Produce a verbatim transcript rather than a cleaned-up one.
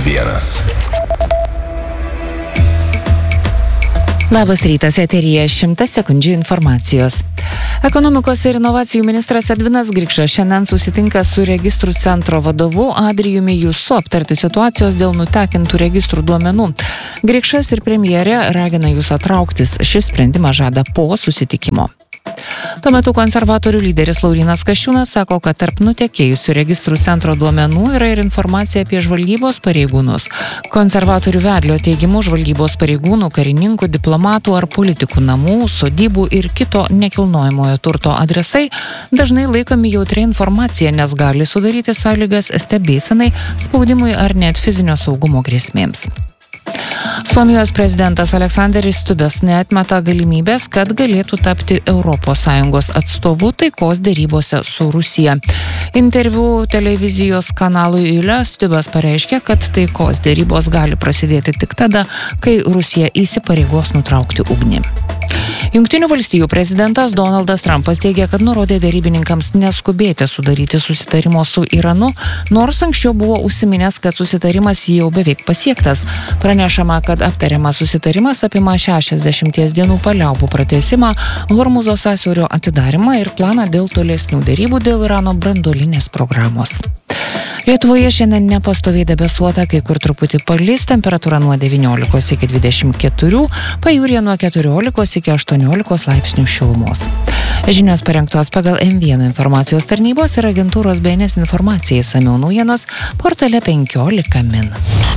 vienas. Labas rytas, eteryje šimtas sekundžių informacijos. Ekonomikos ir inovacijų ministras Edvinas Grikšas šiandien susitinka su registrų centro vadovu Adrijumi Jusu aptarti situacijos dėl nutekintų registrų duomenų. Grikšas ir premjerė ragina Jusą trauktis. Šis sprendimas žada po susitikimo. Tuo metu konservatorių lyderis Laurynas Kasčiūnas sako, kad tarp nutekėjusių registrų centro duomenų yra ir informacija apie žvalgybos pareigūnus. Konservatorių vedlio teigimu žvalgybos pareigūnų, karininkų, diplomatų ar politikų namų, sodybų ir kito nekilnojamojo turto adresai dažnai laikomi jautria informacija, nes gali sudaryti sąlygas stebėsenai, spaudimui ar net fizinio saugumo grėsmėms. Suomijos prezidentas Aleksanderis Stubbas neatmeta galimybės, kad galėtų tapti Europos Sąjungos atstovu taikos derybose su Rusija. Interviu televizijos kanalui Yle Stubbas pareiškė, kad taikos derybos gali prasidėti tik tada, kai Rusija įsipareigos nutraukti ugnį. Jungtinių valstijų prezidentas Donaldas Trumpas teigia, kad nurodė derybininkams neskubėti sudaryti susitarimo su Iranu, nors anksčiau buvo užsiminęs, kad susitarimas jau beveik pasiektas. Pranešama, kad aptariamas susitarimas apima šešiasdešimties dienų paliaubų pratęsimą, Hormuzo sąsiaurio atidarimą ir planą dėl tolesnių derybų dėl Irano branduolinės programos. Lietuvoje šiandien nepastoviai debesuota, kai kur truputį palis, temperatūra nuo devyniolikos iki dvidešimt keturių, pajūryje nuo keturiolikos iki aštuoniolikos laipsnių šilumos. Žinios parengtos pagal M vienas informacijos tarnybos ir agentūros B N S informacijai, išsamiau naujienos portale penkiolika min.